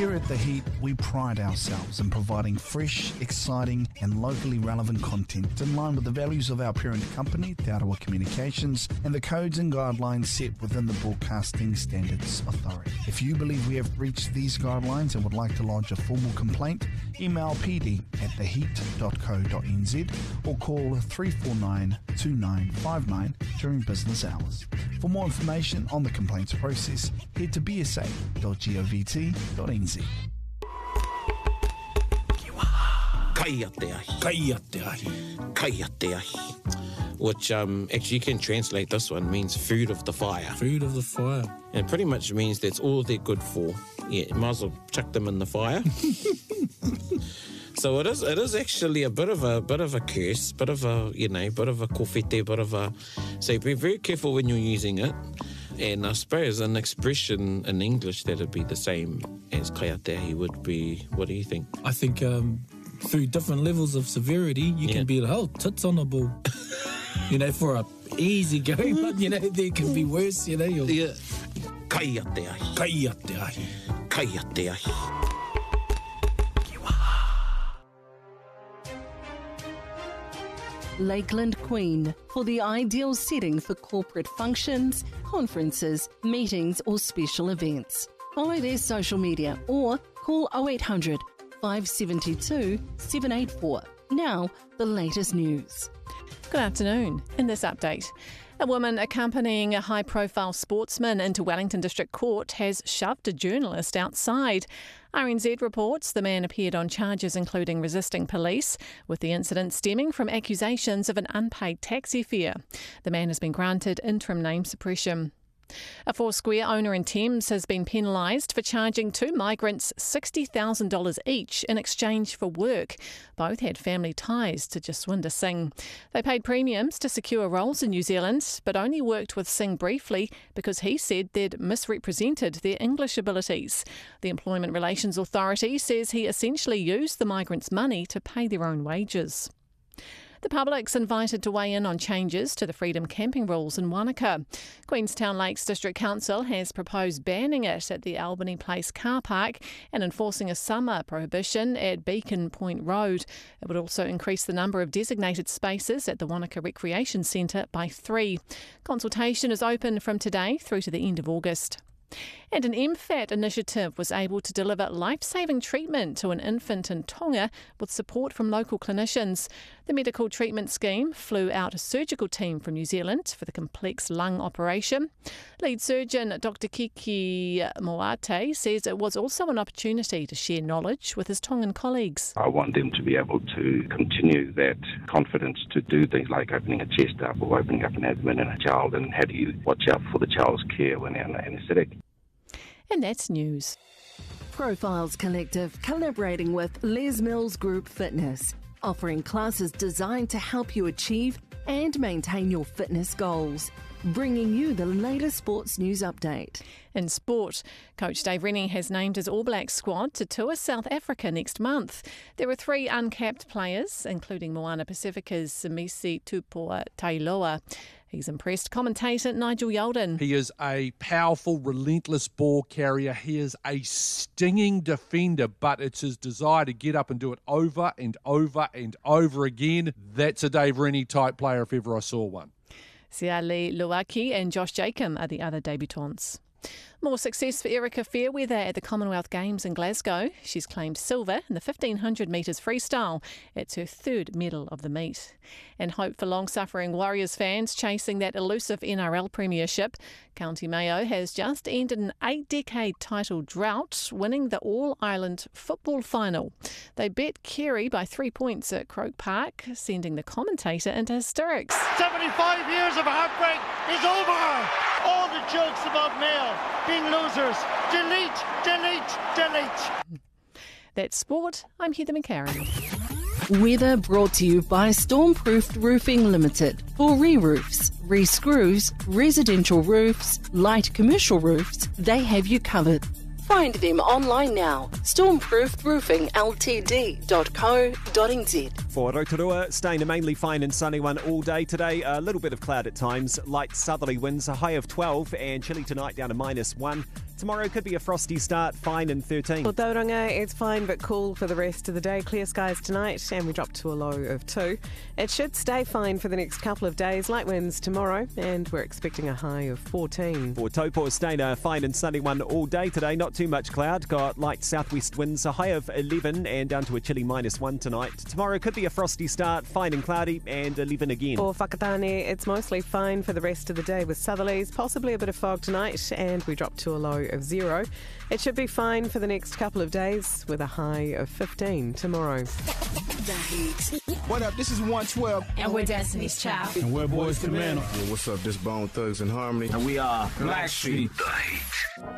Here at The Heat, we pride ourselves in providing fresh, exciting and locally relevant content in line with the values of our parent company, Te Arawa Communications, and the codes and guidelines set within the Broadcasting Standards Authority. If you believe we have breached these guidelines and would like to lodge a formal complaint, email pd@theheat.co.nz or call 349-2959 during business hours. For more information on the complaints process, head to bsa.govt.nz. Kai te ahi. Kai te ahi. Kai te ahi. Which actually you can translate this one means food of the fire. Food of the fire. And it pretty much means that's all they're good for. Yeah, you might as well chuck them in the fire. So it is actually a bit of a curse, bit of a kofete, bit of a. So be very careful when you're using it. And I suppose an expression in English that'd be the same as kai te ahi would be. What do you think? I think through different levels of severity, you can be like, tits on a ball. For a easy go, but there can be worse. Yeah. Kai te ahi. Kai te ahi. Kai te ahi. Lakeland Queen, for the ideal setting for corporate functions, conferences, meetings or special events. Follow their social media or call 0800 572 784. Now, the latest news. Good afternoon. In this update, a woman accompanying a high-profile sportsman into Wellington District Court has shoved a journalist outside. RNZ reports the man appeared on charges including resisting police, with the incident stemming from accusations of an unpaid taxi fare. The man has been granted interim name suppression. A Foursquare owner in Thames has been penalised for charging two migrants $60,000 each in exchange for work. Both had family ties to Jaswinder Singh. They paid premiums to secure roles in New Zealand, but only worked with Singh briefly because he said they'd misrepresented their English abilities. The Employment Relations Authority says he essentially used the migrants' money to pay their own wages. The public's invited to weigh in on changes to the freedom camping rules in Wanaka. Queenstown Lakes District Council has proposed banning it at the Albany Place car park and enforcing a summer prohibition at Beacon Point Road. It would also increase the number of designated spaces at the Wanaka Recreation Centre by 3. Consultation is open from today through to the end of August. And an MFAT initiative was able to deliver life-saving treatment to an infant in Tonga with support from local clinicians. The medical treatment scheme flew out a surgical team from New Zealand for the complex lung operation. Lead surgeon Dr. Kiki Moate says it was also an opportunity to share knowledge with his Tongan colleagues. I want them to be able to continue that confidence to do things like opening a chest up or opening up an abdomen in a child, and how do you watch out for the child's care when they're under anaesthetic. And that's news. Profiles Collective collaborating with Les Mills Group Fitness, offering classes designed to help you achieve and maintain your fitness goals. Bringing you the latest sports news update. In sport, Coach Dave Rennie has named his All Blacks squad to tour South Africa next month. There are 3 uncapped players, including Moana Pacifica's Simisi Tupua Tailoa. He's impressed commentator Nigel Yalden. He is a powerful, relentless ball carrier. He is a stinging defender, but it's his desire to get up and do it over and over and over again. That's a Dave Rennie type player if ever I saw one. Siale Luaki and Josh Jacob are the other debutants. More success for Erica Fairweather at the Commonwealth Games in Glasgow. She's claimed silver in the 1500 metres freestyle. It's her 3rd medal of the meet. And hope for long-suffering Warriors fans chasing that elusive NRL premiership. County Mayo has just ended an 8-decade title drought, winning the All-Ireland football final. They bet Kerry by 3 points at Croke Park, sending the commentator into hysterics. 75 years of heartbreak is over! All the jokes about Mayo being losers. Delete, delete, delete. That's sport. I'm Heather McCarran. Weather brought to you by Stormproofed Roofing Limited. For re-roofs, re-screws, residential roofs, light commercial roofs, they have you covered. Find them online now. Stormproofedroofingltd.co.nz. For Rotorua, staying a mainly fine and sunny one all day today. A little bit of cloud at times, light southerly winds, a high of 12, and chilly tonight down to -1. Tomorrow could be a frosty start, fine and 13. For Tauranga, it's fine but cool for the rest of the day. Clear skies tonight and we drop to a low of 2. It should stay fine for the next couple of days. Light winds tomorrow and we're expecting a high of 14. For Taupo, staying a fine and sunny one all day today. Not too much cloud. Got light southwest winds, a high of 11 and down to a chilly -1 tonight. Tomorrow could be a frosty start, fine and cloudy and 11 again. For Whakatane, it's mostly fine for the rest of the day with southerlies, possibly a bit of fog tonight and we drop to a low of 0. It should be fine for the next couple of days with a high of 15 tomorrow. What up? This is 112. And we're Destiny's Child. And we're Boys to Men. Yo, what's up? This Bone Thugs and Harmony. And we are Blackstreet. The Heat.